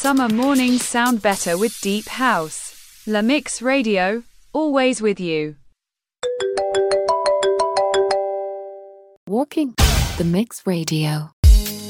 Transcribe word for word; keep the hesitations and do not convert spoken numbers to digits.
Summer mornings sound better with deep house. La Mix Radio, always with you. Walking the Mix Radio.